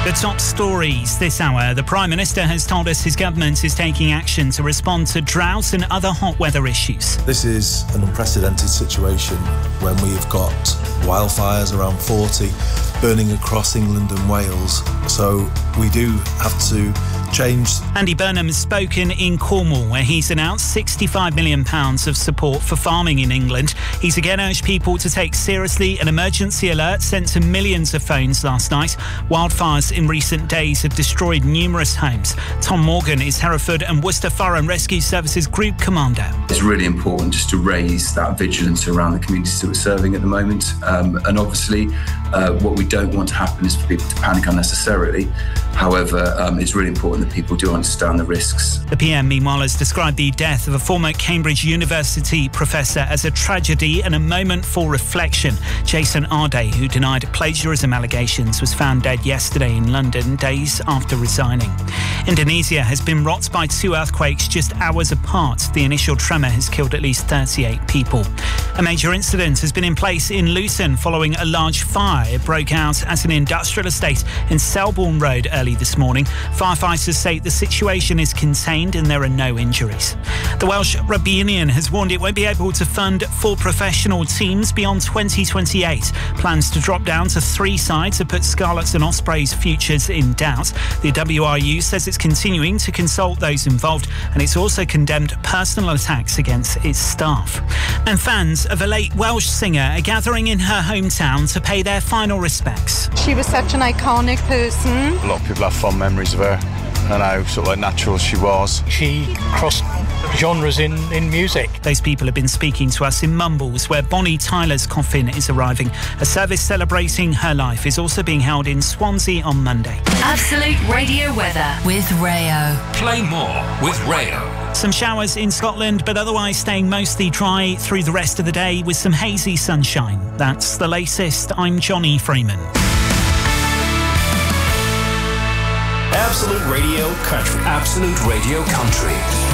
The top stories this hour. The Prime Minister has told us his government is taking action to respond to drought and other hot weather issues. This is an unprecedented situation when we've got wildfires, around 40, burning across England and Wales. So we do have to change. Andy Burnham has spoken in Cornwall, where he's announced £65 million of support for farming in England. He's again urged people to take seriously an emergency alert sent to millions of phones last night. Wildfires in recent days have destroyed numerous homes. Tom Morgan is Hereford and Worcester Fire and Rescue Services Group Commander. It's really important just to raise that vigilance around the communities that we're serving at the moment. And obviously, what we don't want to happen is for people to panic unnecessarily. However, it's really important that people do understand the risks. The PM, meanwhile, has described the death of a former Cambridge University professor as a tragedy and a moment for reflection. Jason Arday, who denied plagiarism allegations, was found dead yesterday in London, days after resigning. Indonesia has been rocked by two earthquakes just hours apart. The initial tremor has killed at least 38 people. A major incident has been in place in Luton following a large fire. It broke out at an industrial estate in Selborne Road early this morning. Firefighters say the situation is contained and there are no injuries. The Welsh Rugby Union has warned it won't be able to fund 4 professional teams beyond 2028. Plans to drop down to 3 sides have put Scarlets and Ospreys' futures in doubt. The WRU says it's continuing to consult those involved, and it's also condemned personal attacks against its staff. And fans of a late Welsh singer are gathering in her hometown to pay their final respects. She was such an iconic person. A lot of people have fond memories of her and how sort of like natural she was. She crossed genres in music. Those people have been speaking to us in Mumbles, where Bonnie Tyler's coffin is arriving. A service celebrating her life is also being held in Swansea on Monday. Absolute Radio weather with Rayo. Play more with Rayo. Some showers in Scotland, but otherwise staying mostly dry through the rest of the day with some hazy sunshine. That's the latest. I'm Johnny Freeman. Absolute Radio Country. Absolute Radio Country.